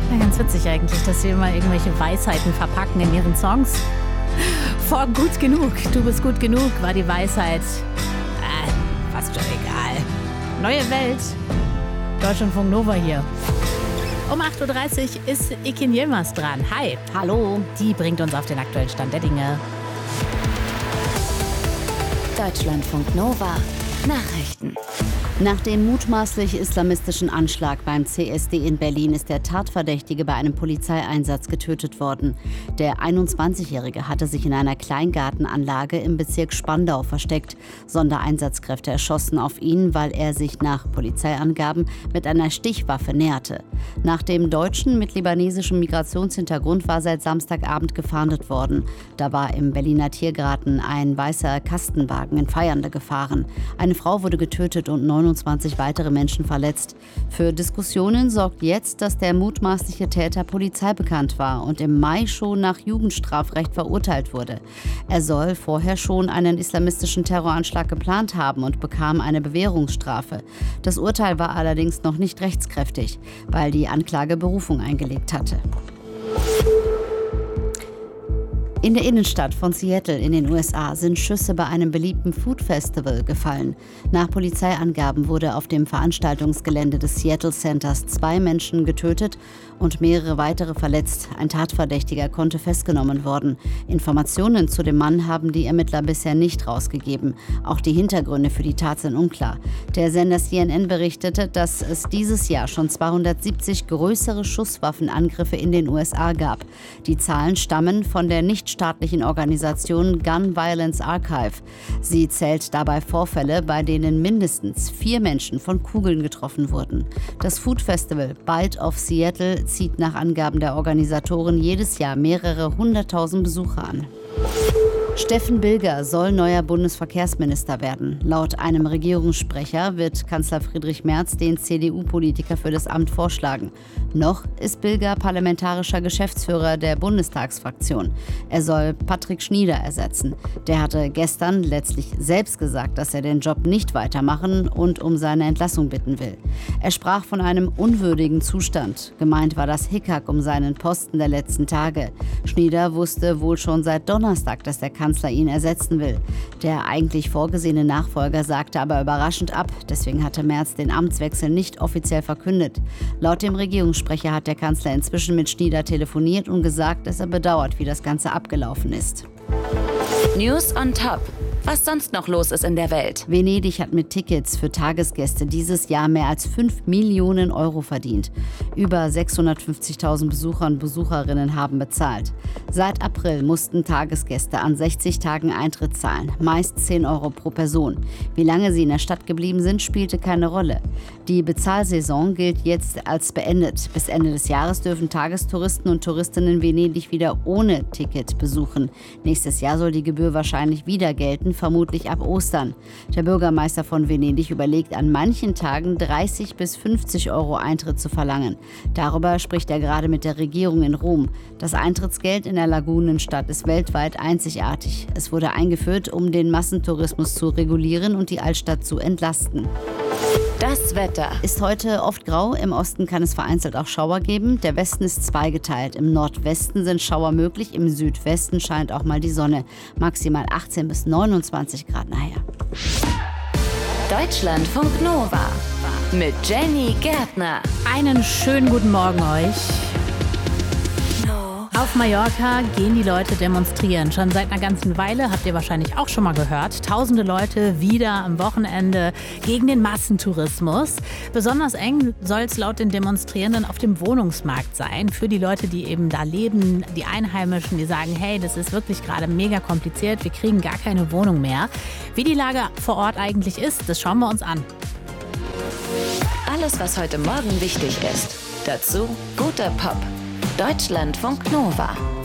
Ja, ganz witzig eigentlich, dass sie immer irgendwelche Weisheiten verpacken in ihren Songs. Vor gut genug, du bist gut genug, war die Weisheit. Fast schon egal. Neue Welt. Deutschlandfunk Nova hier. Um 8.30 Uhr ist Ikin Yilmaz dran. Hi. Hallo. Die bringt uns auf den aktuellen Stand der Dinge. Deutschlandfunk Nova. Nachrichten. Nach dem mutmaßlich islamistischen Anschlag beim CSD in Berlin ist der Tatverdächtige bei einem Polizeieinsatz getötet worden. Der 21-Jährige hatte sich in einer Kleingartenanlage im Bezirk Spandau versteckt. Sondereinsatzkräfte erschossen auf ihn, weil er sich nach Polizeiangaben mit einer Stichwaffe näherte. Nach dem Deutschen mit libanesischem Migrationshintergrund war seit Samstagabend gefahndet worden. Da war im Berliner Tiergarten ein weißer Kastenwagen in Feiernde gefahren. Eine Frau wurde getötet und 29 weitere Menschen verletzt. Für Diskussionen sorgt jetzt, dass der mutmaßliche Täter polizeibekannt war und im Mai schon nach Jugendstrafrecht verurteilt wurde. Er soll vorher schon einen islamistischen Terroranschlag geplant haben und bekam eine Bewährungsstrafe. Das Urteil war allerdings noch nicht rechtskräftig, weil die Anklage Berufung eingelegt hatte. In der Innenstadt von Seattle in den USA sind Schüsse bei einem beliebten Food Festival gefallen. Nach Polizeiangaben wurde auf dem Veranstaltungsgelände des Seattle Centers 2 Menschen getötet und mehrere weitere verletzt. Ein Tatverdächtiger konnte festgenommen worden. Informationen zu dem Mann haben die Ermittler bisher nicht rausgegeben. Auch die Hintergründe für die Tat sind unklar. Der Sender CNN berichtete, dass es dieses Jahr schon 270 größere Schusswaffenangriffe in den USA gab. Die Zahlen stammen von der nichtstaatlichen Organisation Gun Violence Archive. Sie zählt dabei Vorfälle, bei denen mindestens 4 Menschen von Kugeln getroffen wurden. Das Food Festival Bite of Seattle zieht nach Angaben der Organisatoren jedes Jahr mehrere 100.000 Besucher an. Steffen Bilger soll neuer Bundesverkehrsminister werden. Laut einem Regierungssprecher wird Kanzler Friedrich Merz den CDU-Politiker für das Amt vorschlagen. Noch ist Bilger parlamentarischer Geschäftsführer der Bundestagsfraktion. Er soll Patrick Schnieder ersetzen. Der hatte gestern letztlich selbst gesagt, dass er den Job nicht weitermachen und um seine Entlassung bitten will. Er sprach von einem unwürdigen Zustand. Gemeint war das Hickhack um seinen Posten der letzten Tage. Schnieder wusste wohl schon seit Donnerstag, dass der Kanzler ihn ersetzen will. Der eigentlich vorgesehene Nachfolger sagte aber überraschend ab. Deswegen hatte Merz den Amtswechsel nicht offiziell verkündet. Laut dem Regierungssprecher hat der Kanzler inzwischen mit Schnieder telefoniert und gesagt, dass er bedauert, wie das Ganze abgelaufen ist. News on Top. Was sonst noch los ist in der Welt. Venedig hat mit Tickets für Tagesgäste dieses Jahr mehr als 5 Millionen Euro verdient. Über 650.000 Besucher und Besucherinnen haben bezahlt. Seit April mussten Tagesgäste an 60 Tagen Eintritt zahlen, meist 10 Euro pro Person. Wie lange sie in der Stadt geblieben sind, spielte keine Rolle. Die Bezahlsaison gilt jetzt als beendet. Bis Ende des Jahres dürfen Tagestouristen und Touristinnen Venedig wieder ohne Ticket besuchen. Nächstes Jahr soll die Gebühr wahrscheinlich wieder gelten, vermutlich ab Ostern. Der Bürgermeister von Venedig überlegt, an manchen Tagen 30 bis 50 Euro Eintritt zu verlangen. Darüber spricht er gerade mit der Regierung in Rom. Das Eintrittsgeld in der Lagunenstadt ist weltweit einzigartig. Es wurde eingeführt, um den Massentourismus zu regulieren und die Altstadt zu entlasten. Das Wetter ist heute oft grau. Im Osten kann es vereinzelt auch Schauer geben. Der Westen ist zweigeteilt. Im Nordwesten sind Schauer möglich. Im Südwesten scheint auch mal die Sonne. Maximal 18 bis 29 Grad nachher. Deutschlandfunk Nova mit Jenny Gärtner. Einen schönen guten Morgen euch. Auf Mallorca gehen die Leute demonstrieren. Schon seit einer ganzen Weile, habt ihr wahrscheinlich auch schon mal gehört. Tausende Leute wieder am Wochenende gegen den Massentourismus. Besonders eng soll es laut den Demonstrierenden auf dem Wohnungsmarkt sein. Für die Leute, die eben da leben, die Einheimischen, die sagen, hey, das ist wirklich gerade mega kompliziert. Wir kriegen gar keine Wohnung mehr. Wie die Lage vor Ort eigentlich ist, das schauen wir uns an. Alles, was heute Morgen wichtig ist. Dazu guter Pop. Deutschlandfunk Nova.